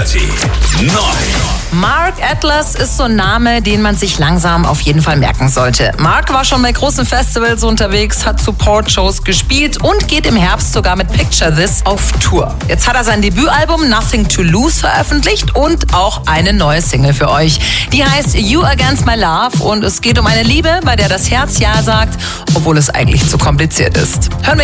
Dirty Neu. Mark Atlas ist so ein Name, den man sich langsam auf jeden Fall merken sollte. Mark war schon bei großen Festivals unterwegs, hat Support-Shows gespielt und geht im Herbst sogar mit Picture This auf Tour. Jetzt hat er sein Debütalbum Nothing to Lose veröffentlicht und auch eine neue Single für euch. Die heißt You Against My Love und es geht um eine Liebe, bei der das Herz Ja sagt, obwohl es eigentlich zu kompliziert ist. Hören wir